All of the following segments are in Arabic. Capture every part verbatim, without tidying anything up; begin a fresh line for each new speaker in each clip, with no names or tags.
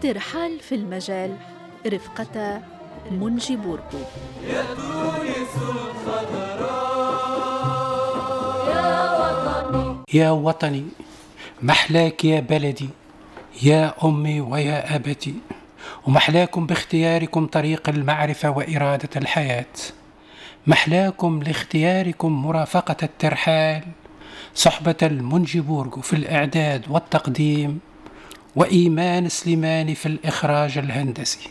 ترحال في المجال رفقة منجي بوركو.
يا تونس الخضراء
يا وطني
يا وطني محلاك يا بلدي، يا أمي ويا أبتي، ومحلاكم باختياركم طريق المعرفة وإرادة الحياة، محلاكم لاختياركم مرافقة الترحال صحبة المنجي بوركو في الإعداد والتقديم، وإيمان سليماني في الإخراج الهندسي.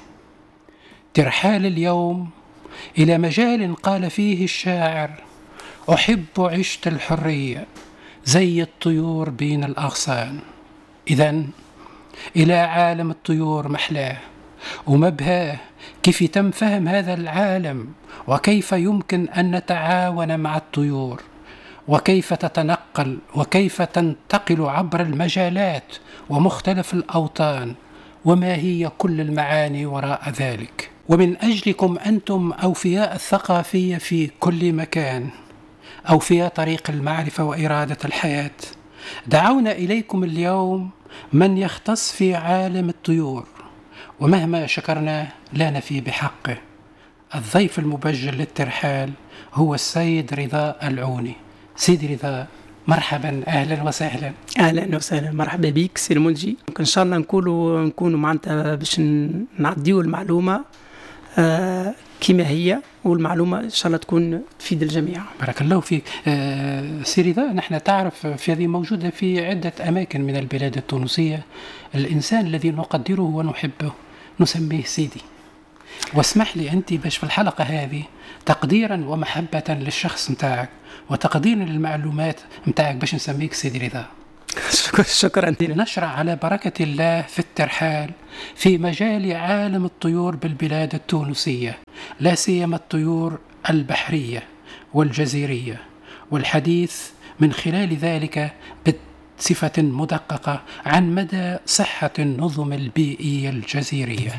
ترحال اليوم إلى مجال قال فيه الشاعر: أحب عيشة الحرية زي الطيور بين الأغصان. إذن إلى عالم الطيور محلاه ومبهاه، كيف تم فهم هذا العالم، وكيف يمكن أن نتعاون مع الطيور، وكيف تتنقل وكيف تنتقل عبر المجالات ومختلف الأوطان، وما هي كل المعاني وراء ذلك. ومن أجلكم أنتم أوفياء الثقافية في كل مكان، أوفياء طريق المعرفة وإرادة الحياة، دعونا إليكم اليوم من يختص في عالم الطيور، ومهما شكرناه لا نفي بحقه. الضيف المبجل للترحال هو السيد رضا العوني. سيدي رضا، مرحبا، اهلا وسهلا.
اهلا وسهلا، مرحبا بك سي المنجي. ان شاء الله نكونوا نكونوا معناتها باش نعديو المعلومه آه كما هي، والمعلومه ان شاء الله تكون تفيد الجميع.
بارك الله فيك. آه سي رضا، نحن تعرف في هذه موجوده في عده اماكن من البلاد التونسيه. الانسان الذي نقدره ونحبه نسميه سيدي، واسمح لي أنت باش في الحلقة هذه تقديرا ومحبة للشخص متاعك وتقديرا للمعلومات متاعك باش نسميك سيدي رضا.
شكرا.
نشرع على بركة الله في الترحال في مجال عالم الطيور بالبلاد التونسية، لا سيما الطيور البحرية والجزيرية، والحديث من خلال ذلك بصفة مدققة عن مدى صحة النظم البيئية الجزيرية.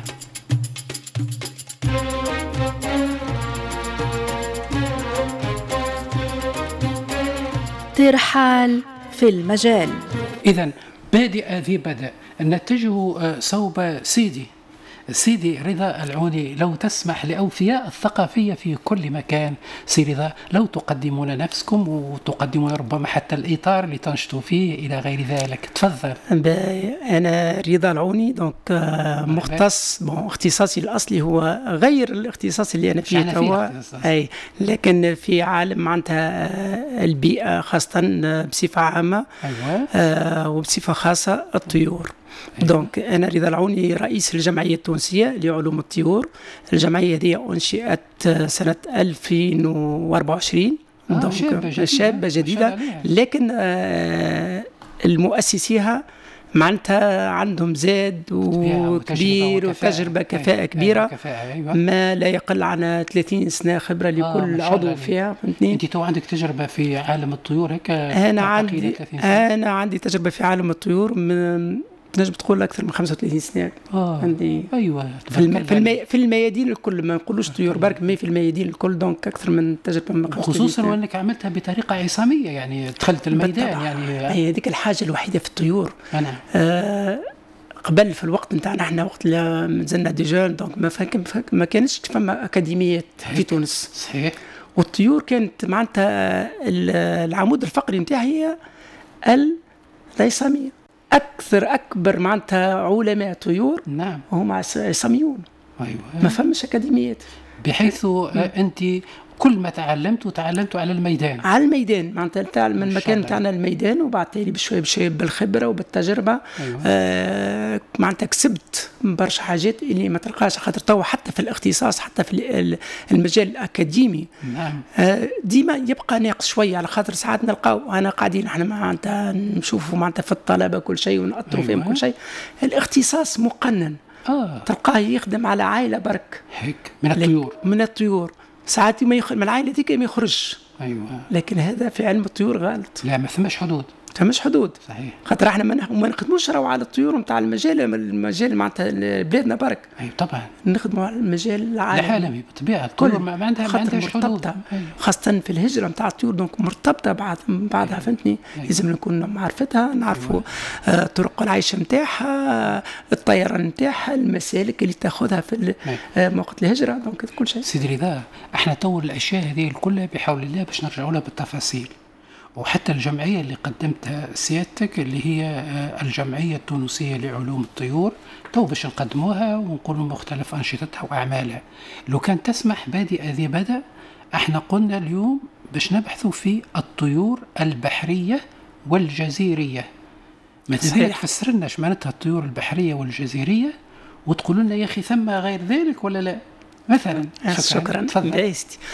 ترحال في المجال.
إذن بادئ ذي بدء، نتجه صوب سيدي سيدي رضا العوني. لو تسمح لأوفياء الثقافية في كل مكان، سي رضا، لو تقدمون نفسكم وتقدمون ربما حتى الإطار اللي تنشطوا فيه إلى غير ذلك. تفضل.
أنا رضا العوني، دونك مختص بون اختصاصي الأصلي هو غير الاختصاص اللي أنا فيه توا، أي لكن في عالم معناتها البيئة خاصة بصفة عامة.
أيوة.
آه وبصفة خاصة الطيور. دونك أنا رضا العوني رئيس الجمعية التونسية لعلوم الطيور. الجمعية دي أنشئت سنة ألفين وأربعة وعشرين.
آه
دونك
شابة جديدة,
شابة جديدة لكن آه المؤسسيها معناتها عندهم زاد وكبير وتجربة كفاءة كبيرة،
أيوة.
ما لا يقل عن ثلاثين سنة خبرة لكل آه عضو فيها.
أنت تو عندك تجربة في عالم الطيور هيك؟
أنا عندي أنا عندي تجربة في عالم الطيور من تنجم تقول أكثر من خمسة وثلاثين سنة.
آه.
عندي
أيوة.
في, الم... في, المي... في الميادين الكل، ما نقولوش طيور برك، ما في الميادين الكل. دونك أكثر من تجربة من
خصوصا وأنك عملتها بطريقة عصامية، يعني دخلت الميدان. يعني
هي هذيك الحاجة الوحيدة في الطيور.
أنا
آه قبل في الوقت نتاعنا احنا وقت اللي نزلنا ديجون، دونك ما فاكم ما كانش فما أكاديميات في تونس.
صحيح.
والطيور كانت معناتها العمود الفقري نتاعها هي العصامية. أكثر أكبر معناتها علماء طيور
نعم
هم عصاميون.
أيوة.
ما فمش أكاديميات،
بحيث أنت كل ما تعلمت وتعلمت على الميدان.
على الميدان معناتها تعلم من المكان بتاعنا الميدان، وبعد تالي بشوي بشوي بالخبرة وبالتجربة.
أيوة.
آه معناتها كسبت برشا حاجات اللي ما تلقاش، خاطر توا حتى في الاختصاص حتى في المجال الأكاديمي.
نعم.
آه ديما يبقى ناقص شوية، على خاطر ساعات نلقاو أنا قاعدين احنا معناتها نشوفوا معناتها في الطلبة كل شيء ونأطروا
أيوة.
فيهم كل شيء. الاختصاص مقنن.
آه.
تلقاه يخدم على عائلة برك
هيك من الطيور.
من الطيور ساعات ما يخرج من العائلة ديك ما يخرج.
أيوة.
لكن هذا في علم الطيور غلط.
لا، ما ثماش حدود.
فماش حدود.
صحيح.
خاطر احنا ما نخدموش راهو على الطيور نتاع المجال المجال معناتها بلادنا برك.
اي طبعا
نخدموا على المجال العالمي
العالمي بالطبيعه. الطيور ما عندها ما عندهاش حدود،
خاصه في الهجره نتاع الطيور دونك مرتبطه بعد بعدها. فهمتني؟ لازم نكون معرفتها، نعرفوا آه طرق العيش نتاعها، الطيران نتاعها، المسالك اللي تاخذها في آه وقت الهجره، دونك كل شيء.
سيدي رضا احنا تو الاشياء هذه كلها بحول الله باش نرجعوا لها بالتفاصيل. وحتى الجمعية اللي قدمتها سيادتك اللي هي الجمعية التونسية لعلوم الطيور تو باش نقدموها ونقولوا مختلف أنشطتها وأعمالها. لو كان تسمح بادئ ذي بدأ، احنا قلنا اليوم باش نبحثوا في الطيور البحرية والجزيرية. ما تبي تفسر لنا ايش معناتها الطيور البحرية والجزيرية وتقولوا لنا يا أخي ثم غير ذلك ولا لا مثلا؟
شكرا, شكرا.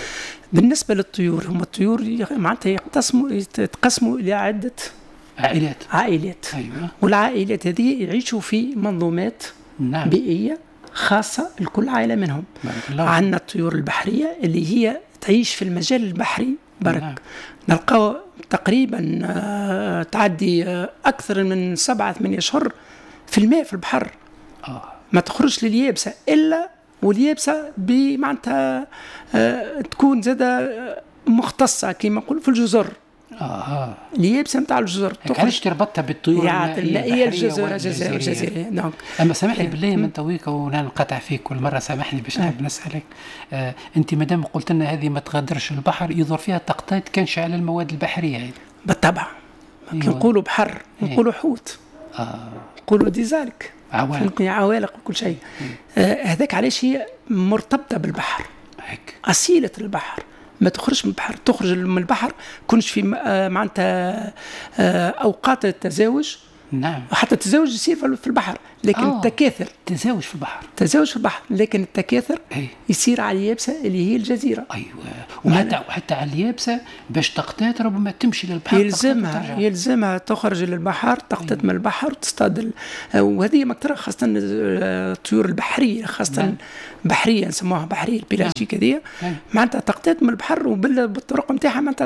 بالنسبة للطيور، هم الطيور معناتها يقسموا يتقسموا إلى عدة
عائلات
عائلات
أيوة.
والعائلات هذه يعيشوا في منظومات نعم. بيئية خاصة لكل عائلة منهم. عندنا الطيور البحرية اللي هي تعيش في المجال البحري برك نعم. نلقاو تقريبا آه تعدي آه أكثر من سبعة ثمانية أشهر في الماء في البحر آه. ما تخرج لليابسة إلا واليابسة بمعناتها آه تكون زادة مختصة كما نقول في الجزر.
اه
اليابسة نتاع الجزر
علاش تربطها بالطيور
المائية الجزر الجزائرية. دونك
اما سامحني بالله من تويك وانا نقطع فيك كل مرة، سامحني باش نحب نسألك. آه انت مادام قلت لنا هذه ما تغادرش البحر يظهر فيها تقطيط كانش على المواد البحرية هذه.
بالطبع أيوة. نقولوا بحر نقولوا حوت
اه
نقولوا ديزالك
عوالق
عوالق وكل شيء. آه هذاك علاش هي مرتبطة بالبحر
هيك
أصيلة البحر، ما تخرج من البحر. تخرج من البحر كنش في آه معناتها آه أوقات التزاوج
نعم.
وحتى التزاوج يصير في البحر لكن آه. التكاثر
تزاوج في البحر
تزاوج في البحر لكن التكاثر
أي.
يصير على اليابسة اللي هي الجزيرة.
أيوة. وحتى وحتى على اليابسة باش تقتات ربما تمشي للبحر
يلزمها يلزمها تخرج للبحر تقتات أيوة. من البحر وتصطاد. وهذه مكترة خاصة الطيور البحرية خاصة نعم. بحرية نسموها بحرية البيلاجيك هذه نعم. معناتها تقتات من البحر وبالطرق نتاعها معناتها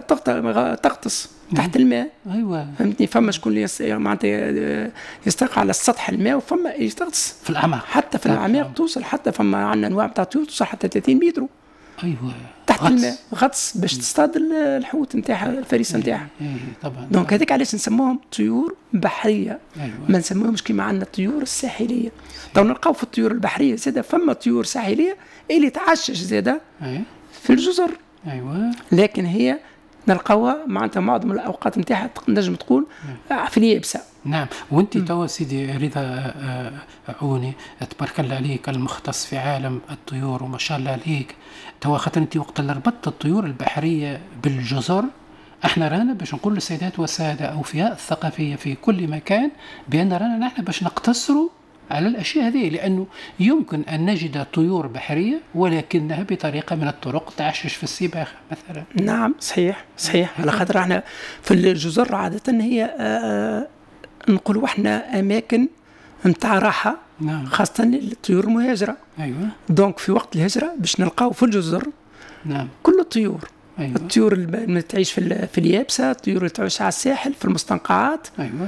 تغطس تحت الماء.
ايوه
فهمتني. فما شكون اللي معناتها يستقع على السطح الماء وفما يستغطس
في الاعماق
حتى في الاعماق توصل حتى فما عندنا انواع تاع طيور توصل حتى ثلاثين متر
ايوه
تحت غطس. الماء غطس باش تصطاد الحوت نتاعها الفريسه نتاعها.
اي طبعا.
دونك هذيك علاش نسموهم طيور بحريه
أيوة.
ما نسموهمش كيما عندنا الطيور الساحليه. تو نلقاو في الطيور البحريه زاده فما طيور ساحليه اللي تعشش زاده
أيوة.
في الجزر
ايوه
لكن هي نلقاوها معناتها معظم الاوقات نتاعها نجم تقول نعم. في اليابسه.
نعم. وانت تو سيدي رضا عوني تبارك الله عليك المختص في عالم الطيور وما شاء الله عليك. تو خاطر انت وقت اللي ربطت الطيور البحريه بالجزر احنا رانا باش نقول للسيدات والساده اوفياء الثقافيه في كل مكان بان رانا نحن باش نقتصروا على الأشياء هذه لأنه يمكن أن نجد طيور بحرية ولكنها بطريقة من الطرق تعشش في السباحة مثلا.
نعم صحيح صحيح. على خاطر احنا في الجزر عادة هي آه نقولوا احنا أماكن متاع راحة
نعم.
خاصة للطيور المهاجرة.
أيوة.
دونك في وقت الهجرة باش نلقاو في الجزر
نعم.
كل الطيور.
أيوة.
الطيور اللي تعيش في في اليابسة، الطيور اللي تعيش على الساحل في المستنقعات.
أيوة.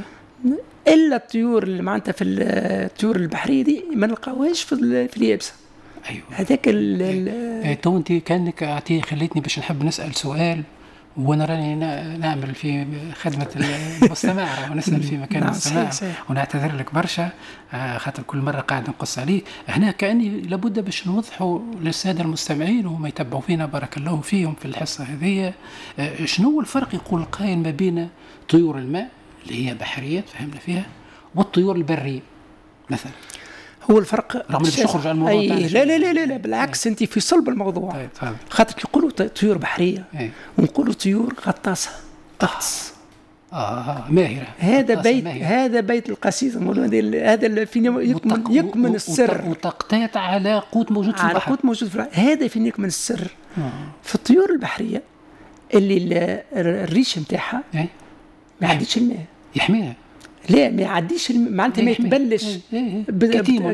الا الطيور اللي معناتها في الطيور البحريه دي ما نلقاوهاش في في اليابسه.
ايوه
هذاك ال
تو انت كانك اعطي خليتني باش نحب نسال سؤال وانا راني نعمل في خدمه المستمع ونسال في مكان
نعم
المستمع ونعتذر لك برشا خاطر كل مره قاعد نقص عليك. هنا كاني لابد باش نوضحوا للساده المستمعين وهم يتبعوا فينا بارك الله فيهم في الحصه هذه شنو الفرق يقول القائل ما بين طيور الماء اللي هي بحرية فهمنا فيها والطيور البرية مثلا.
هو الفرق
رغم باش نخرج عن الموضوع
أي لا لا لا لا, لا بالعكس. أي. انت في صلب الموضوع.
طيب طيب.
خاطر يقولوا طيور بحرية
أي.
ونقولوا طيور غطاسة تغطس
آه. آه ماهرة.
هذا بيت ماهرة. هذا بيت القصيدة هذا فين يكمن يكمن السر
وتقطيط على قوت موجود في البحر.
على قوت موجود في البحر هذا فين يكمن السر. آه. في الطيور البحرية اللي الريش نتاعها ما يعديش الماء
يحميها.
لا ما يعديش معناتها ما يتبلش
كتيمة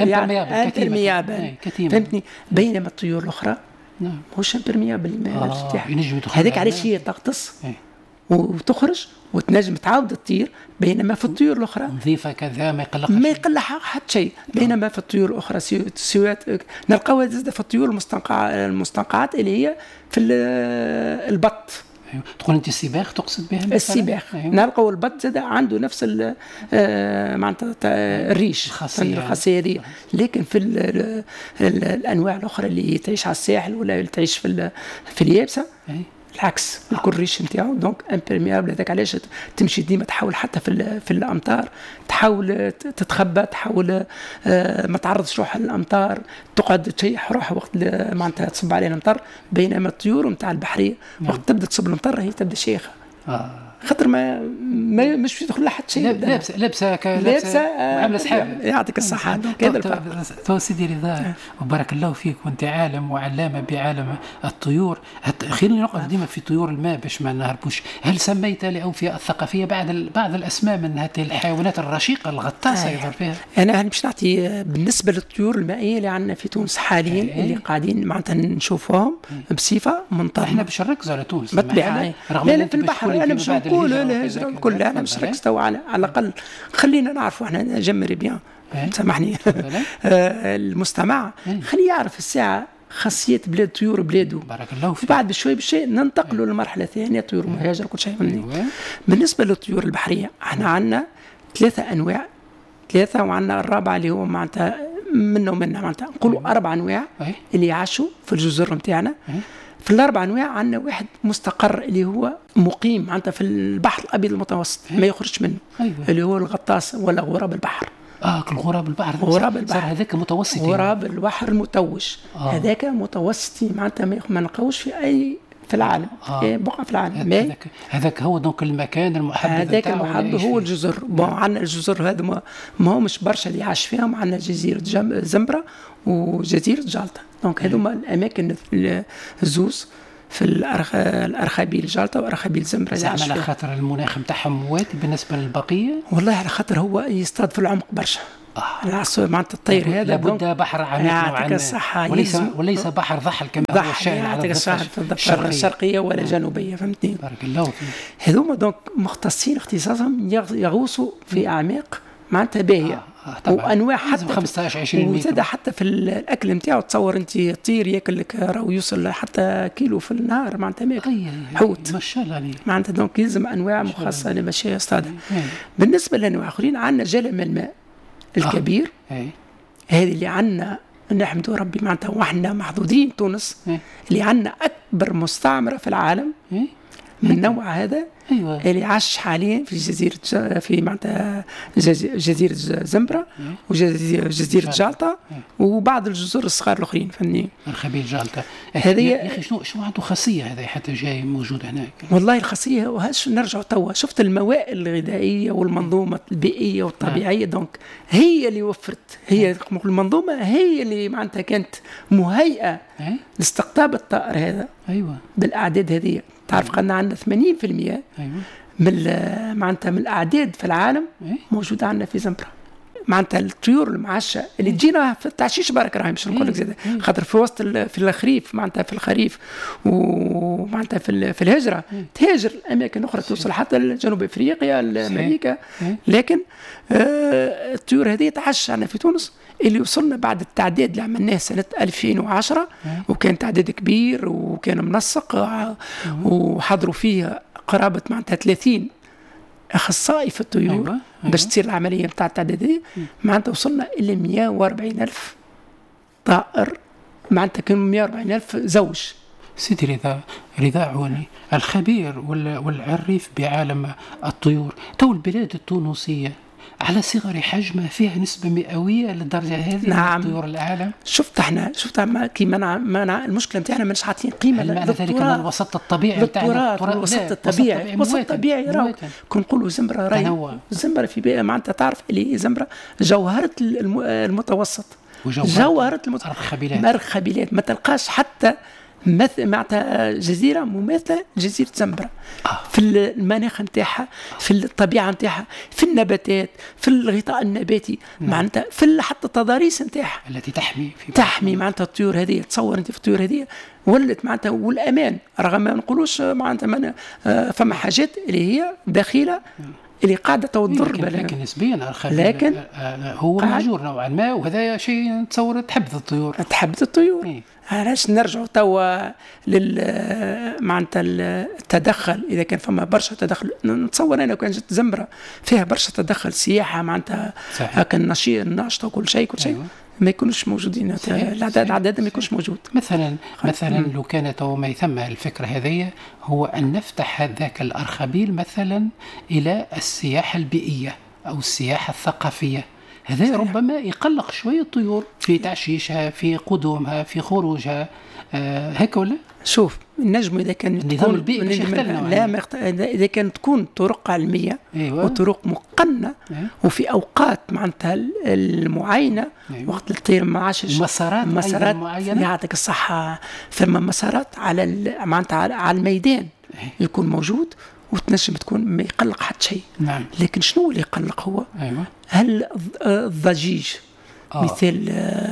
امبرميابل. فهمتني. بينما الطيور الاخرى
نعم
ماهوش امبرميابل الماء
نتاعها.
هذاك علاش هي تغطس وتخرج وتنجم تعاود تطير، بينما في الطيور الاخرى
نظيفه كذا ما يقلقش
ما يقلق حتى شيء. بينما في الطيور الاخرى سوات نلقاوها زاد في الطيور المستنقع المستنقعات اللي هي في البط.
أيوة. تقول انت السباخ تقصد بها مثلا؟
السباخ. أيوة. نلقاو البط زاد عنده نفس معناتها الريش الخاصيه هذه، لكن في ال ال ال الانواع الاخرى اللي تعيش على الساحل ولا اللي تعيش في في اليابسه أيوة. العكس الكل الريش نتاعو دونك امبيرميابل. هذاك علاش تمشي ديما تحاول حتى في في الامطار تحاول تتخبى، تحاول آه ما تعرضش روحها للامطار، تقعد تشيح روحها وقت معناتها تصب عليها الامطار. بينما الطيور نتاع البحريه وقت تبدا تصب الامطار هي تبدا شيخه آه. خاطر ما, ما مش في دخل حتى شيء،
لابسه لابسه لابسه عامله سحاب.
يعطيك الصحه. هذا الفرق.
تو سيدي رضا وبارك الله فيك، وانت عالم وعلامه بعالم الطيور. خلينا نقعد ديما في طيور الماء باش ما نهربوش. هل سميت لي او في الثقافيه بعض بعض الاسماء من هذه الحيوانات الرشيقه الغطاسه يظهر فيها؟
انا باش نعطي بالنسبه للطيور المائيه اللي عندنا في تونس حاليا أي. اللي قاعدين معناتها نشوفوهم بصفه منتظمه.
احنا باش نركزوا على تونس
بالطبيعه، لا في البحر انا مش نقول الهجره الكل، انا مش ركزتوا على على الاقل خلينا نعرفوا احنا نجمر بيان سامحني المستمع خليه يعرف الساعه خاصيات بلاد طيور بلاده.
بارك الله فيك.
بعد بشوي بشوي ننتقلوا للمرحله الثانيه طيور مهاجره كل شيء مني. بالنسبه للطيور البحريه احنا عندنا ثلاثه انواع، ثلاثه وعندنا الرابعه اللي هو معناتها منه ومنها معناتها نقولوا اربع انواع اللي يعيشوا في الجزر نتاعنا. في الاربع انواع عندنا واحد مستقر اللي هو مقيم معناتها في البحر الابيض المتوسط ما يخرجش منه. أيوة. اللي هو الغطاس ولا غراب البحر.
اه غراب البحر.
غراب البحر
صار هذاك متوسطي.
غراب البحر المتوج هذاك آه. متوسطي معناتها ما نلقاوش في اي في العالم آه. في بقعه في العالم.
هذاك هذاك هو دونك المكان المحدد.
هذاك المحدد هو الجزر. بون عندنا الجزر هذا ما, ما هو مش برشا اللي عاش فيهم. عندنا جزيره زمبره وجزيره جالطه، دونك هذوما الاماكن الزوز في الارخبيل جالطه وارخبيل زمبره.
زعما على خاطر المناخ نتاعهم مواتي بالنسبه للبقيه؟
والله على خاطر هو يصطاد في العمق برشا. آه. العصفور معناتها الطير هذا
لابد بحر عميق نوعا ما، وليس وليس بحر ضحل كما هو الشائع على الضفه
الشرقية. الشرقيه ولا الجنوبيه. فهمتني؟
بارك الله فيك.
هذوما دونك مختصين اختصاصهم يغوصوا في اعماق معناتها باهيه. آه. وانواع حتى
خمسطاش عشرين متر.
وزاد حتى في الاكل نتاعو تصور انت طير ياكل لك راهو يوصل حتى كيلو في النهار معناتها ماكل حوت
ما شاء الله عليه
معناتها. دونك يلزم انواع مخصصه لمشي يصطادها. بالنسبه لانواع اخرين عندنا جلم الماء الكبير. آه. هذه اللي عندنا نحمد ربي معناتها واحنا محظوظين تونس آه. اللي عندنا اكبر مستعمره في العالم آه. من نوع هذا. أيوة. اللي عاش حاليا في جزيرة في معناتها جزيرة زمبرة وجزيرة جزيرة جالطة وبعض الجزر الصغار الآخرين. فني
الخبيل جالطة هذه يا أخي شنو شنو عنده خاصية هذا حتى جاي موجود هناك؟
والله الخاصية وهاش نرجع توا شفت الموائل الغذائية والمنظومة البيئية والطبيعية. دونك هي اللي وفرت، هي المنظومة هي اللي معناتها كانت مهيئة لاستقطاب الطائر هذا. أيوة. بالأعداد هذه تعرف قلنا عندنا ثمانين بالمئة أيوة. من معناتها من الاعداد في العالم أيوة. موجوده عندنا في زمبره. معناتها الطيور المعشه اللي تجينا في التعشيش برك راهي مش نقول لك زاد خاطر في وسط في الخريف معناتها في الخريف ومعناتها في في الهجره تهاجر الاماكن اخرى توصل حتى لجنوب افريقيا لامريكا. لكن آه الطيور هذه تعش عندنا في تونس اللي وصلنا بعد التعداد اللي عملناه سنه ألفين وعشرة وكان تعداد كبير وكان منسق وحضروا فيه قرابه معناتها ثلاثين اخصائي في الطيور. أيوة. أيوة. باش تصير العمليه نتاع التعداد معناتها وصلنا الى مئة وأربعين ألف طائر معناتها كانوا مئة وأربعين ألف زوج.
سيدي رضا رضا عوني الخبير والعريف بعالم الطيور. تو البلاد التونسيه على صغر حجمها فيها نسبة مئوية للدرجة هذه. نعم. من طيور العالم.
شفت احنا شفت كيما منع المشكلة نتاعنا ماناش عاطين قيمة
للتراث الوسط الطبيعي
نتاعنا. الوسط الطبيعي الوسط الطبيعي راهو كنقولوا زمبرة راهي زمبرة في بيئة معناتها تعرف اللي زمبرة جوهرة المتوسط جوهرة المتوسط مرخبيلات ما تلقاش حتى مثل معناتها جزيره مماثله لجزيره زنبره آه. في المناخ نتاعها، في الطبيعه نتاعها، في النباتات، في الغطاء النباتي، نعم. معناتها في حتى التضاريس نتاعها
التي تحمي في
تحمي معناتها الطيور هذه. تصور انت في الطيور هذه ولت معناتها، والامان رغم ما نقولوش معناتها من آه فما حاجات اللي هي دخيله اللي قاعده تضر،
لكن, لكن نسبيا لكن هو مهجور نوعا ما، وهذا شيء نتصور تحبذ الطيور
تحبذ الطيور إيه؟ علاش نرجعوا توا لل معناتها التدخل؟ اذا كان فما برشا تدخل، نتصور انا كان جت زنبره فيها برشا تدخل سياحه معناتها هكا النشيط الناشطه وكل شيء كل شيء أيوة. ما يكونوش موجودين، العدد العدد ما يكونش موجود.
مثلا مثلا لو كانت ما يثم الفكره هذه هو ان نفتح ذاك الارخبيل مثلا الى السياحه البيئيه او السياحه الثقافيه، هذا ربما يقلق شويه الطيور في تعشيشها، في قدومها، في خروجها، آه هيك ولا؟
شوف النجم اذا كان
النظام البيئي
لا مخت... اذا كانت تكون طرق علميه أيوة. وطرق مقننه أيوة. وفي اوقات معناتها المعينه أيوة. وقت الطير ما عادش
مسارات
مسارات
معينه
يعطيك الصحه، ثم مسارات على معناتها على الميدان أيوة. يكون موجود وتنجم تكون ما يقلق حتى شيء.
نعم.
لكن شنو اللي يقلق هو؟
أيوة.
هل الضجيج آه. مثل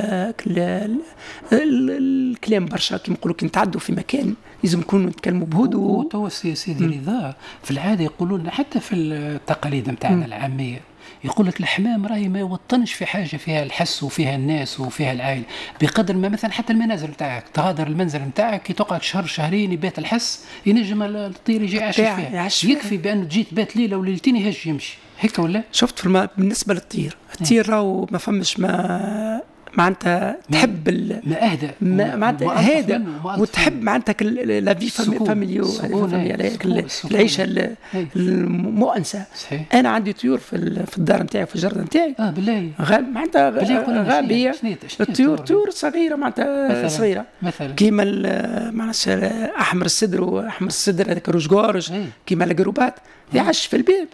الكلام برشا كيما نقولوا كي نتعدوا في مكان لازم نكونوا نتكلموا بهدوء.
تو سيدي رضا في العاده يقولوا لنا حتى في التقاليد نتاعنا العاميه يقول لك الحمام راهي ما يوطنش في حاجه فيها الحس وفيها الناس وفيها العائله، بقدر ما مثلا حتى المنازل نتاعك تغادر المنزل نتاعك كي تقعد شهر شهرين يبات الحس ينجم الطير يجي يعيش فيها، يكفي بانه تجي تبات ليله وليلتين يهج يمشي هيك ولا؟
شفت في الم... بالنسبه للطير الطير راهو ما فمش ما معناتها تحب ال...
ما اهدى
معناتها هذا وتحب معناتها لا في فاميليو العيشه المؤنسه. انا عندي طيور في في الدار نتاعي في الجرده نتاعي
اه بالله
غاب معناتها غابيه الطيور طيور صغيره معناتها صغيره كيما معناتها احمر الصدر واحمر الصدر هذاك روجورج كيما القروبات يعش في الباب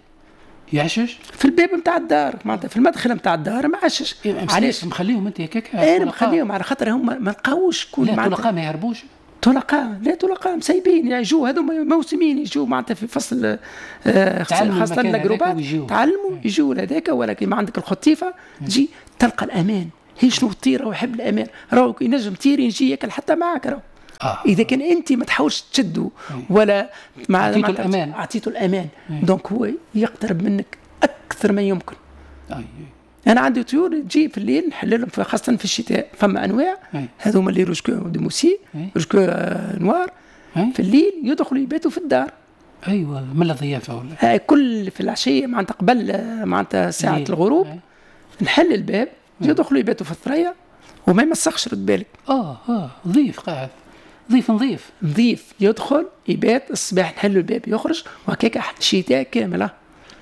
يعشش
في الباب نتاع الدار معناتها في المدخل نتاع الدار ما عشش.
علاش مخليهم انت هكاك؟
انا مخليهم على خاطر هم ما لقاوش كون
معناتها طلقاء ما يهربوش،
طلقاء لا طلقاء مسيبين يجوا هذو موسمين يجوا معناتها في فصل آه خاصه الجروبات تعلموا يجوا هذاك، ولكن ما عندك الخطيفه تجي تلقى الامان. هي شنو الطير ويحب الامان، راهو ينجم طير يجي ياكل حتى معك راهو آه. اذا كان انت ما تحاولش تشده ولا مع
اعطيته الامان
اعطيته الامان دونك هو يقترب منك اكثر ما يمكن.
أي.
انا عندي طيور تجي في الليل نحللهم خاصه في الشتاء، فما انواع هذوما اللي روجكو دو موسي روجكو نوار أي. في الليل يدخلوا يباتوا في الدار.
ايوه من الضيافه ولا
كل في العشيه معناتها قبل معناتها ساعه ليل. الغروب أي. نحل الباب يدخلوا يباتوا في الثريا وما يمسخش رد بالك.
اه اه ضيف قاعد ضيف نظيف
نظيف يدخل يبات الصباح نحل الباب يخرج وهكاك شتاء كامله.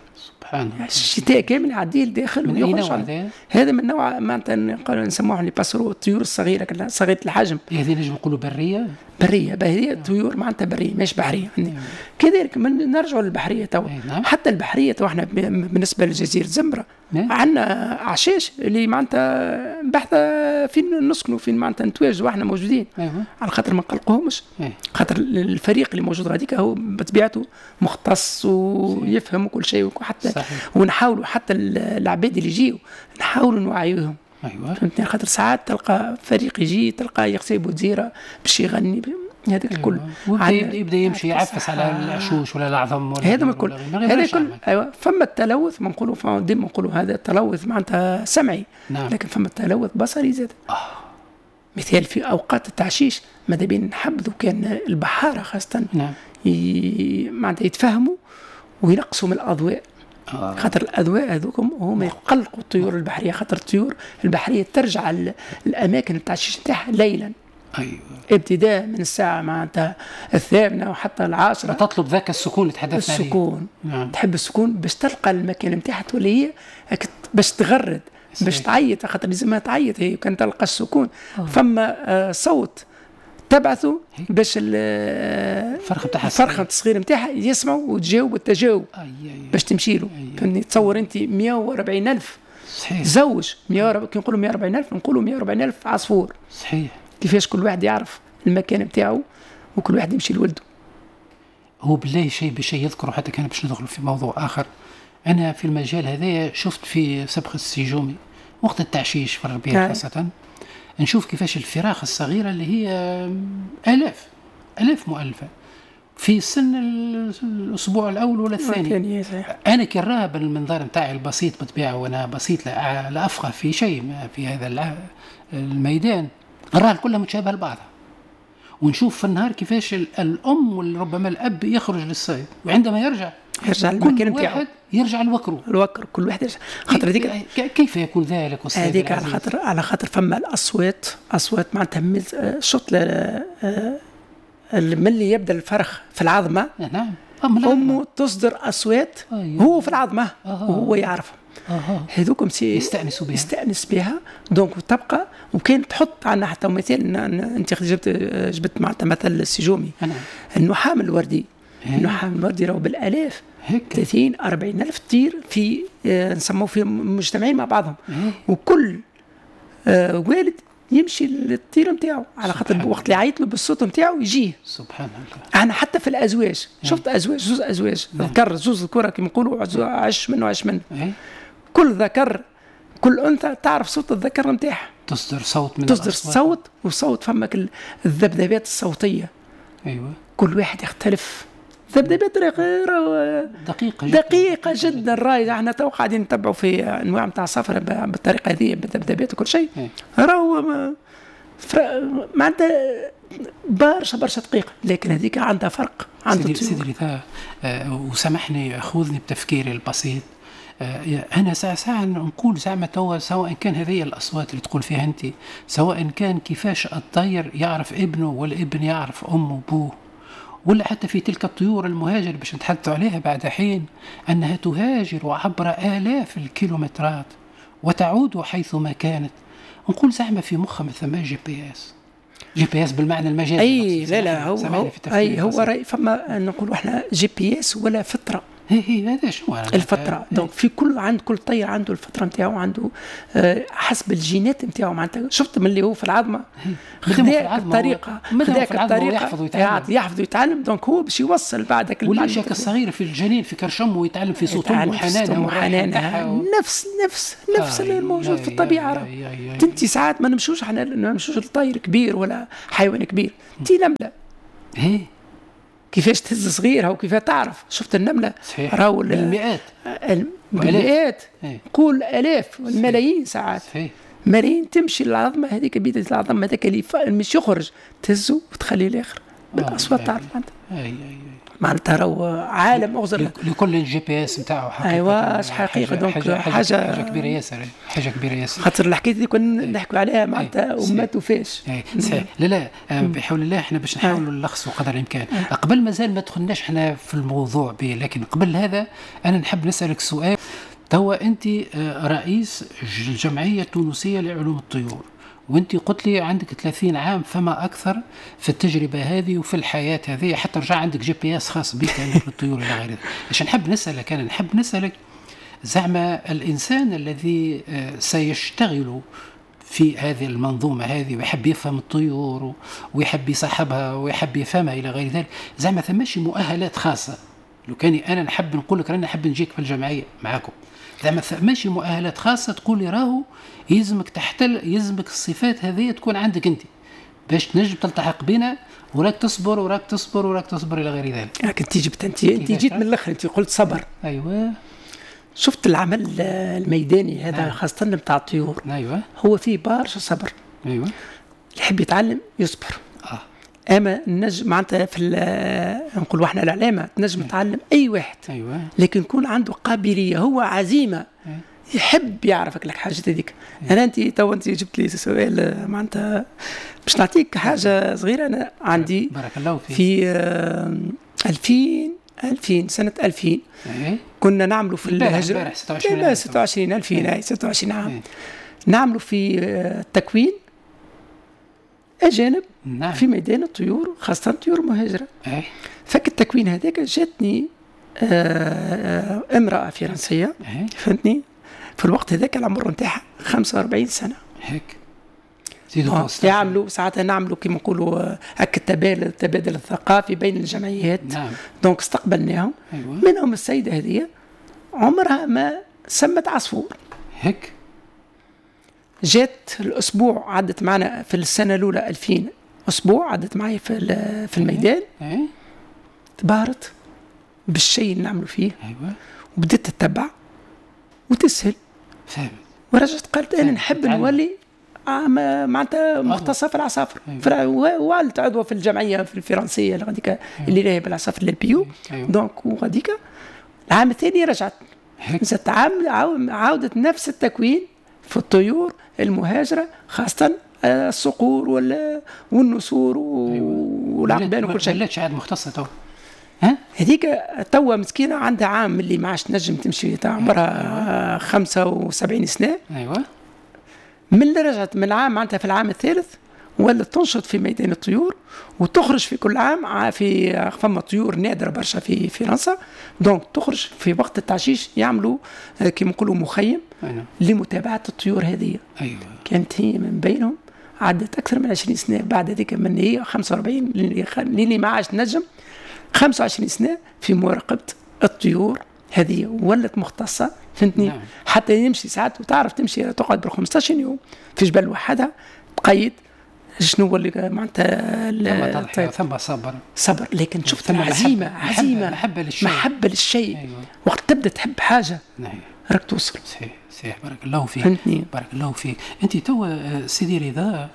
سبحان الله
الشتاء كامل يعدي الداخل ويخرج. هذا من نوع معناتها نقولوا نسموهم لي باسرو الطيور الصغيره صغيره الحجم.
هذه نجم نقولوا بريه
بريه هذه الطيور معناتها بريه مش بحريه. كذلك من نرجعوا للبحريه تو حتى البحريه تو احنا بالنسبه لجزيره زنبره عندنا عشاش اللي معناتها بحث فين نسكنوا فين معناتها نتواجدوا واحنا موجودين
أيوة.
على خاطر ما نقلقوهمش خاطر الفريق اللي موجود غاديك هو بطبيعته مختص ويفهم كل شيء وحتى صحيح. ونحاولوا حتى العباد اللي يجيوا نحاولوا نوعيهم.
ايوه
فهمتني خاطر ساعات تلقى فريق يجي تلقى يغسل بوزيره باش يغني هذاك الكل
أيوة. يبدا يبدا يمشي يعفس على العشوش ولا العظم ولا
هذا الكل هذا كل ايوه. فما التلوث ما نقولوا ديما نقولوا هذا التلوث معناتها سمعي نعم. لكن فما التلوث بصري زاد آه. مثال في اوقات التعشيش ماذا بين نحبذوا كان البحاره خاصه
نعم.
ي... معناتها يتفهموا وينقصوا من الاضواء آه. خاطر الاضواء هذوكم هما يقلقوا الطيور البحريه خاطر الطيور البحريه ترجع الاماكن التعشيش نتاعها ليلا
أيوة.
ابتداء من الساعة معناتها الثامنة وحتى العاشرة
تطلب ذاك السكون اللي تحدثنا عليه.
السكون نعم. تحب السكون باش تلقى المكان نتاعها تولي هي باش تغرد باش تعيط خاطر لازمها تعيط هي كان تلقى السكون أوه. فما آه صوت تبعثه باش
الفرخة نتاعها
الفرخة الصغيرة نتاعها يسمعوا وتجاوب وتجاوب باش تمشي له فهمني. تصور انت مئة وأربعين ألف
صحيح
زوج مئة كي نقولوا مئة وأربعين ألف نقولوا مئة وأربعين ألف عصفور
صحيح.
كيفاش كل واحد يعرف المكان بتاعه وكل واحد يمشي لولده.
هو بالله شيء بشيء يذكره، حتى كان باش ندخل في موضوع آخر. أنا في المجال هذا شفت في سبخ السجومي وقت التعشيش في الربيع خاصة، نشوف كيفاش الفراخ الصغيرة اللي هي آلاف آلاف مؤلفة في سن الأسبوع الأول ولا الثاني. أنا كراها بالمنظار متاعي البسيط بطبيعة، وأنا بسيط لا أفقه في شيء في هذا الميدان، نراها كلها متشابهة لبعضها. ونشوف في النهار كيفاش الأم وربما الأب يخرج للصيد، وعندما يرجع
يرجع المكان
نتاعو، يرجع الوكرو
الوكر كل واحد يرجع. خاطر هذيك
كيف يكون ذلك؟
هذيك على خاطر على خاطر فما الأصوات أصوات معناتها شط ملي يبدا الفرخ في العظمة.
نعم.
أمه تصدر أصوات أيوه. هو في العظمة أوه. وهو يعرفها. هذوكم سي
يستأنسوا بها
يستأنس بها دونك تبقى. وكان تحط عنا حتى مثال، أنت جبت جبت معناتها مثل السجومي إنه حامل وردي إنه حامل وردي راهو بالآلاف ثلاثين أربعين ألف طير في آه نسموه في مجتمعين مع بعضهم. هي. وكل آه والد يمشي للطير نتاعو على خاطر وقت اللي يعيط له بالصوت نتاعو يجيه.
سبحان الله.
أنا حتى في الأزواج شفت أزواج زوز أزواج ذكر زوز الكرة كما يقولوا عش منه عش منه.
هي.
كل ذكر كل أنثى تعرف صوت الذكر نتاعها،
تصدر صوت من
تصدر الأصوات. صوت وصوت فمك الذبذبات الصوتية.
أيوة.
كل واحد يختلف ذبذبات غير
دقيقة جدا
دقيقة جدا راي. احنا تو قاعدين نتبعوا في انواع نتاع الصفرة بالطريقة هذه بالذبذبات وكل شيء. راهو معناتها برشا برشا دقيقة، لكن هذيك عندها فرق.
عندها سيدي ذا آه وسامحني خذني بتفكيري البسيط. آه أنا ساعة ساعة نقول زعما توا سواء كان هذه الأصوات اللي تقول فيها أنت، سواء كان كيفاش الطير يعرف ابنه والابن يعرف أمه وبوه، ولا حتى في تلك الطيور المهاجرة باش نتحدث عليها بعد حين، أنها تهاجر عبر آلاف الكيلومترات وتعود حيثما كانت. نقول زعما في مخها ما ثم جي بي اس جي بي اس بالمعنى المجازي.
أي لا لا هو هو أي هو رأي فما نقول إحنا جي بي اس ولا فطرة.
هي هي هذا شو
الفترة. دونك في كل عند كل طير عنده الفترة نتاعو، عنده آه حسب الجينات نتاعو. معناتها شفت من اللي هو في العظمة خذا الطريقة خذاك الطريقة يحفظ ويتعلم يحفظ ويتعلم. دونك هو باش يوصل بعدك
والشك الصغير في الجنين في كرشمه ويتعلم في صوت أمه وحنانها
وحنانها و... نفس نفس نفس اللي موجود في الطبيعة. انت ساعات ما نمشوش احنا ما نمشوش لطير كبير ولا حيوان كبير، انت نملة
هي
كيفاش تهز صغيرها وكيف تعرف. شفت النملة راهو
بالمئات
بالمئات نقول آلاف والملايين ساعات
صحيح.
ملايين تمشي العظمة هذيك بيد العظمة هذاك اللي مش يخرج تهزه وتخليه الآخر بالأصوات. تعرف
أي أي
معناتها راهو عالم أغزر
لكل الجي بي اس نتاعو
حقيقة. أيوة حقيقة. دونك
حاجة, حاجة, حاجة كبيرة ياسر حاجة كبيرة ياسر.
خاطر الحكاية دي كنا نحكوا عليها معناتها وما توفاش.
صحيح. لا لا بحول الله احنا باش نحاولوا نلخصوا قدر الإمكان. قبل ما زال ما دخلناش احنا في الموضوع به، لكن قبل هذا أنا نحب نسألك سؤال. توا أنت رئيس الجمعية التونسية لعلوم الطيور، وانت قلت لي عندك ثلاثين عام فما أكثر في التجربة هذه وفي الحياة هذه، حتى رجع عندك جي بي اس خاص بك في الطيور إلى غير ذلك. عشان نحب نسألك أنا نحب نسألك زعما الإنسان الذي سيشتغل في هذه المنظومة هذه ويحب يفهم الطيور ويحب يصاحبها ويحب يفهمها إلى غير ذلك، زعما ثماشي مؤهلات خاصة. لو كان أنا نحب نقول لك أنا نحب نجيك في الجمعية معكم، زعما ماشي مؤهلات خاصة تقول لي راهو يلزمك تحتل يلزمك الصفات هذه تكون عندك أنت باش تنجم تلتحق بنا، وراك تصبر وراك تصبر وراك تصبر إلى غير ذلك.
لكن أنت جبت أنت أنت جيت من الآخر، أنت قلت صبر.
أيوة.
شفت العمل الميداني هذا نعم. خاصة بتاع الطيور.
أيوة.
هو فيه برشا صبر.
أيوة.
اللي يحب يتعلم يصبر.
آه.
اما نجم معناتها في نقولوا احنا العلامه تنجم تعلم اي واحد.
أيوة.
لكن يكون عنده قابليه، هو عزيمه أيوة. يحب يعرفك لك حاجه هذيك. أيوة. انا انت تو انت جبت لي سؤال معناتها باش نعطيك حاجه صغيره. انا عندي
بارك الله فيك
في ألفين ألفين سنه ألفين
أيوة.
كنا نعملوا في الهجره ستة وعشرين ألفين اي ستة وعشرين عام أيوة. نعملوا في التكوين أجانب
نعم.
في ميدان الطيور خاصة طيور مهاجرة.
أي.
فك التكوين هذاك جاتني آه امرأة فرنسية فهمتني في الوقت هذاك العمر نتاعها خمسة وأربعين سنة.
هيك.
يعملوا ساعتها نعملوا كما نقولوا هكا التبادل التبادل الثقافي بين الجمعيات.
نعم.
دونك استقبلناهم. أيوة. منهم السيدة هذه عمرها ما سمت عصفور
هيك.
جات الأسبوع عدت معنا في السنة الأولى ألفين أسبوع عدت معي في في الميدان.
أيوة.
تبهرت بالشيء اللي نعملوا فيه.
أيوة.
وبدأت تتبع وتسهل.
فهمت.
ورجعت قالت أنا نحب نولي معناتها مختصة في العصافر. أيوة. وعلت عضوة في الجمعية في الفرنسية اللي غاديك. أيوة. اللي راهي بالعصافر للبيو. أيوة. دونك وغاديك العام الثاني رجعت زدت عام عاودت نفس التكوين في الطيور المهاجرة خاصة الصقور والنسور والعقبان وكل شيء.
ولات عاد مختصة تو.
ها هذيك توا مسكينة عندها عام اللي ما عادش تنجم تمشي تاع عمرها خمسة وسبعين سنة.
أيوة.
من اللي رجعت من العام معناتها في العام الثالث ولات تنشط في ميدان الطيور وتخرج في كل عام في فما طيور نادرة برشا في فرنسا. دونك تخرج في وقت التعشيش يعملوا كما نقولوا مخيم. أيوة. لمتابعة الطيور هذه.
أيوة.
كانت هي من بينهم عدت أكثر من عشرين سنة بعد ذلك من هي خمسة وأربعين اللي ما عادش نجم خمسة وعشرين سنة في مراقبة الطيور هذه ولت مختصة فهمتني. نعم. حتى يمشي ساعات وتعرف تمشي تقعد بالخمسطاش يوم في جبل وحدها تقيد شنو هو اللي معناتها
ثم ثم صبر
صبر لكن شفت عزيمة عزيمة
محبة للشيء
محبة للشيء.
أيوة.
وقت تبدأ تحب حاجة.
نعم.
راك توصل.
صحيح صحيح. بارك الله فيك.
فهمتني.
بارك الله فيك. أنت توا سيدي رضا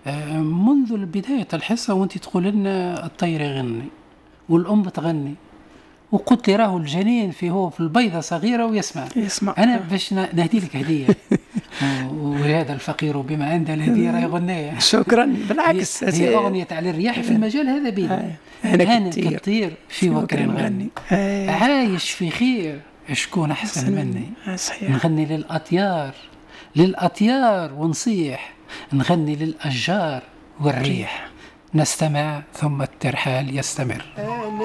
منذ البداية الحصة وأنت تقول لنا الطير يغني والأم تغني وقلت لي راهو الجنين في هو في البيضة صغيرة ويسمع.
يسمع.
أنا باش نهدي لك هدية وهذا الفقير بما عنده الهدية راه غناية.
شكرا. بالعكس
هي أغنية على الرياح في المجال هذا بيدي.
أنا
كثير في وكر نغني عايش في خير شكون أحسن مني. نغني للأطيار للأطيار ونصيح نغني للأشجار والريح نستمع ثم الترحال يستمر.